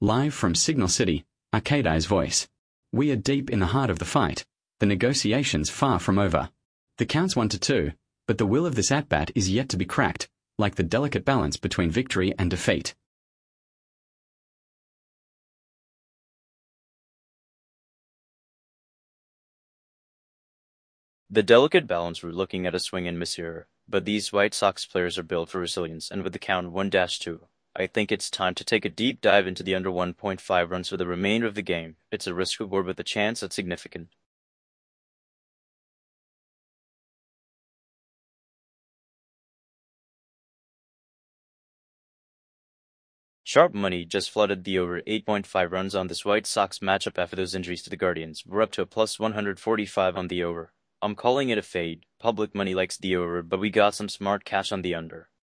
Live from Signal City, Arcadai's voice. We are deep in the heart of the fight, the negotiations far from over. The counts 1-2, but the will of this at-bat is yet to be cracked, like the delicate balance between victory and defeat. The delicate balance we're looking at a swing and miss here, but these White Sox players are built for resilience, and with the count 1-2, I think it's time to take a deep dive into the under 1.5 runs for the remainder of the game. It's a risk reward with a chance that's significant. Sharp money just flooded the over 8.5 runs on this White Sox matchup after those injuries to the Guardians. We're up to a plus 145 on the over. I'm calling it a fade. Public money likes the over, but we got some smart cash on the under.